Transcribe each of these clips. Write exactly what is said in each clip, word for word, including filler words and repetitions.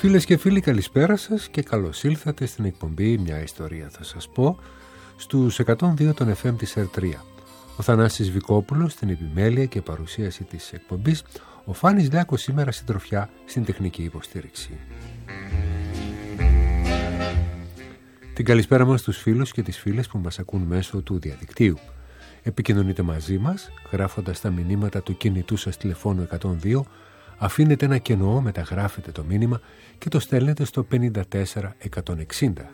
Φίλες και φίλοι, καλησπέρα σας και καλώς ήλθατε στην εκπομπή «Μια ιστορία θα σας πω» στους εκατόν δύο των εφ εμ της ερ τρία. Ο Θανάσης Βικόπουλος στην επιμέλεια και παρουσίαση της εκπομπής, ο Φάνης Λιάκος σήμερα συντροφιά στην τεχνική υποστήριξη. Την καλησπέρα μας στους φίλους και τις φίλες που μας ακούν μέσω του διαδικτύου. Επικοινωνείτε μαζί μας γράφοντας τα μηνύματα του κινητού σας τηλεφώνου εκατόν δύο, αφήνετε ένα κενό, μεταγράφετε το μήνυμα και το στέλνετε στο πενήντα τέσσερα εκατόν εξήντα.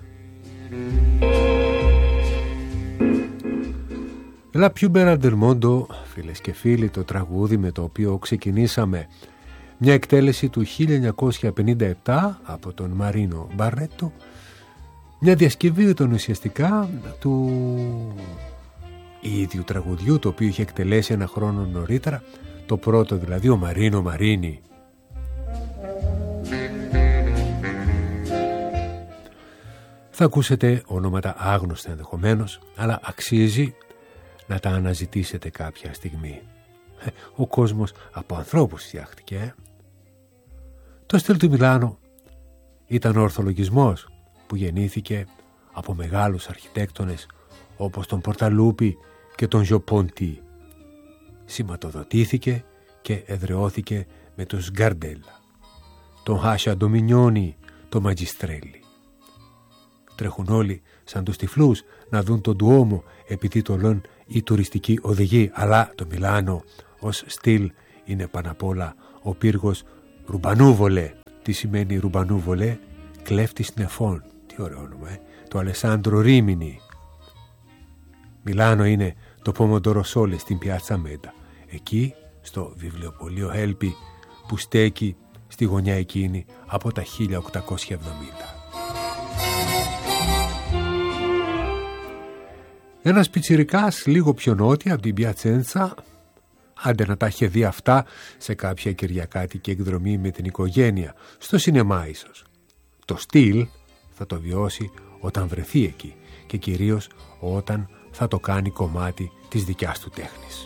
La più bella del mondo, φίλες και φίλοι, το τραγούδι με το οποίο ξεκινήσαμε. Μια εκτέλεση του χίλια εννιακόσια πενήντα επτά από τον Μαρίνο Μπαρέτο, μια διασκευή των ουσιαστικά του ίδιου τραγουδιού, το οποίο είχε εκτελέσει ένα χρόνο νωρίτερα, το πρώτο δηλαδή, ο Μαρίνο Μαρίνι. Θα ακούσετε ονόματα άγνωστα ενδεχομένως, αλλά αξίζει να τα αναζητήσετε κάποια στιγμή. Ο κόσμος από ανθρώπους φτιάχτηκε. Ε? Το στυλ του Μιλάνο ήταν ο ορθολογισμός που γεννήθηκε από μεγάλους αρχιτέκτονες όπως τον Πορταλούπη και τον Ζοπόντι. Σηματοδοτήθηκε και εδραιώθηκε με τον Σγκαρντέλα, τον Χάσια Ντομινιόνι, τον Ματζιστρέλι. Τρέχουν όλοι σαν τους τυφλούς να δουν τον Ντουόμο επειδή το λένε οι τουριστικοί οδηγοί, αλλά το Μιλάνο ως στυλ είναι πάνω απ' όλα ο πύργος Ρουμπανούβολε. Τι σημαίνει Ρουμπανούβολε? Κλέφτης νεφών. Τι ωραίο όνομα, ε? Το Αλεσάντρο Ρίμινι. Μιλάνο είναι το Πομοντοροσόλε στην Πιάτσα Μέντα. Εκεί στο βιβλιοπωλείο Έλπι που στέκει στη γωνιά εκείνη από τα χίλια οκτακόσια εβδομήντα. Ένας πιτσιρικάς λίγο πιο νότια από την Πιατσέντσα, άντε να τα είχε δει αυτά σε κάποια κυριακάτικη εκδρομή με την οικογένεια, στο σινεμά ίσως. Το στυλ θα το βιώσει όταν βρεθεί εκεί και κυρίως όταν θα το κάνει κομμάτι της δικιάς του τέχνης.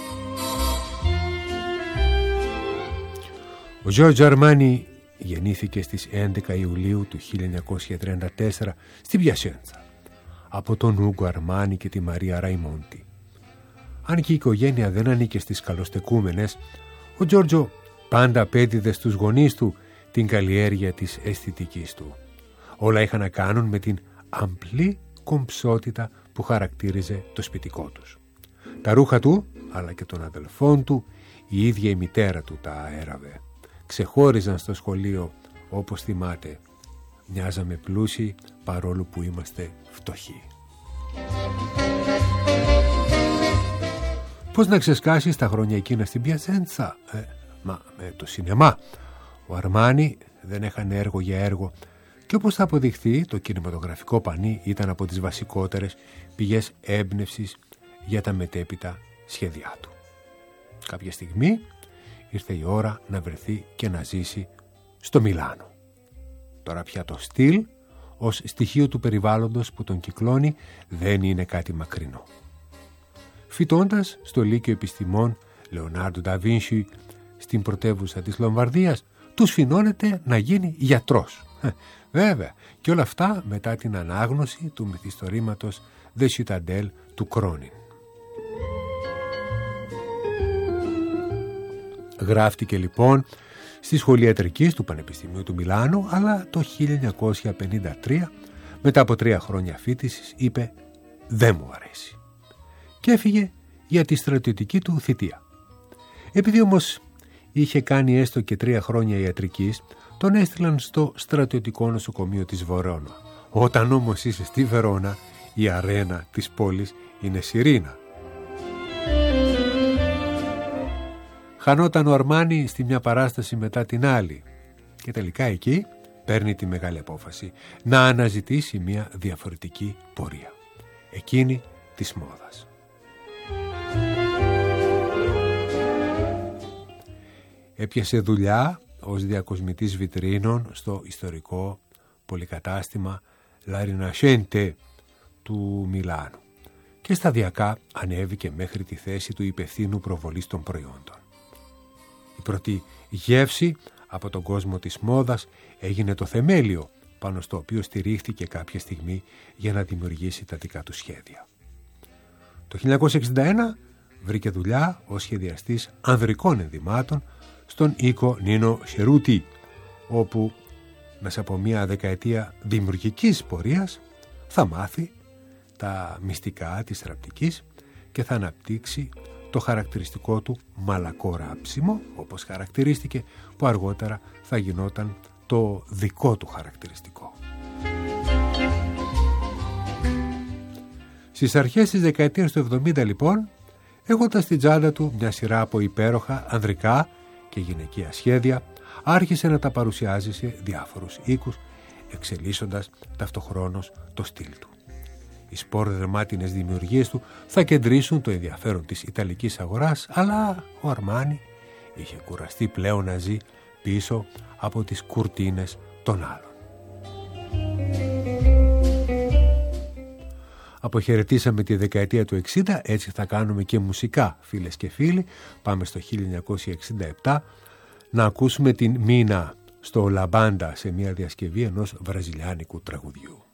Ο Τζόρτζο Αρμάνι γεννήθηκε στις έντεκα Ιουλίου του χίλια εννιακόσια τριάντα τέσσερα στην Πιατσέντσα από τον Ούγκο Αρμάνι και τη Μαρία Ραϊμόντι. Αν και η οικογένεια δεν ανήκε στις καλοστεκούμενες, ο Τζόρτζο πάντα απέδιδε στους γονείς του την καλλιέργεια της αισθητικής του. Όλα είχαν να κάνουν με την αμπλή κομψότητα που χαρακτήριζε το σπιτικό τους. Τα ρούχα του, αλλά και των αδελφών του, η ίδια η μητέρα του τα αέραβε. Ξεχώριζαν στο σχολείο, όπως θυμάται. Μοιάζαμε πλούσιοι παρόλο που είμαστε φτωχοί. Πώς να ξεσκάσεις τα χρόνια εκείνα στην Πιατσέντσα? Ε, μα με το σινεμά. Ο Αρμάνι δεν έχανε έργο για έργο και όπως θα αποδειχθεί, το κινηματογραφικό πανί ήταν από τις βασικότερες πηγές έμπνευσης για τα μετέπειτα σχέδιά του. Κάποια στιγμή ήρθε η ώρα να βρεθεί και να ζήσει στο Μιλάνο. Τώρα πια το στυλ ως στοιχείο του περιβάλλοντος που τον κυκλώνει δεν είναι κάτι μακρινό. Φοιτώντας στο Λύκειο Επιστημών Λεωνάρντο ντα Βίνσι στην πρωτεύουσα της Λομβαρδίας, τους φινώνεται να γίνει γιατρός. Βέβαια, και όλα αυτά μετά την ανάγνωση του μυθιστορήματος The Citadel του Κρόνιν. Γράφτηκε λοιπόν στη Σχολή Ιατρικής του Πανεπιστημίου του Μιλάνου, αλλά το χίλια εννιακόσια πενήντα τρία, μετά από τρία χρόνια φοιτησης, είπε «Δεν μου αρέσει» και έφυγε για τη στρατιωτική του θητεία. Επειδή όμως είχε κάνει έστω και τρία χρόνια ιατρικής, τον έστειλαν στο στρατιωτικό νοσοκομείο της Βερόνα. Όταν όμως είσαι στη Βερόνα, η αρένα της πόλης είναι σιρήνα. Χανόταν ο Αρμάνι στη μια παράσταση μετά την άλλη και τελικά εκεί παίρνει τη μεγάλη απόφαση να αναζητήσει μια διαφορετική πορεία, εκείνη της μόδας. Έπιασε δουλειά ως διακοσμητής βιτρίνων στο ιστορικό πολυκατάστημα La Rinascente του Μιλάνου και σταδιακά ανέβηκε μέχρι τη θέση του υπευθύνου προβολής των προϊόντων. Η πρώτη γεύση από τον κόσμο της μόδας έγινε το θεμέλιο πάνω στο οποίο στηρίχθηκε κάποια στιγμή για να δημιουργήσει τα δικά του σχέδια. Το χίλια εννιακόσια εξήντα ένα βρήκε δουλειά ως σχεδιαστής ανδρικών ενδυμάτων στον οίκο Νίνο Σερούτι, όπου μέσα από μια δεκαετία δημιουργικής πορείας θα μάθει τα μυστικά της θεραπευτικής και θα αναπτύξει το χαρακτηριστικό του μαλακό ράψιμο, όπως χαρακτηρίστηκε, που αργότερα θα γινόταν το δικό του χαρακτηριστικό. Στις αρχές της δεκαετίας του εβδομήντα λοιπόν, έχοντας στην τσάντα του μια σειρά από υπέροχα ανδρικά και γυναικεία σχέδια, άρχισε να τα παρουσιάζει σε διάφορους οίκους, εξελίσσοντας ταυτοχρόνως το στυλ του. Οι σπορδεμάτινες δημιουργίες του θα κεντρήσουν το ενδιαφέρον της ιταλικής αγοράς, αλλά ο Αρμάνι είχε κουραστεί πλέον να ζει πίσω από τις κουρτίνες των άλλων. Αποχαιρετήσαμε τη δεκαετία του εξήντα, έτσι θα κάνουμε και μουσικά, φίλες και φίλοι. Πάμε στο χίλια εννιακόσια εξήντα επτά να ακούσουμε την Μίνα στο Λαμπάντα σε μια διασκευή ενός βραζιλιάνικου τραγουδιού.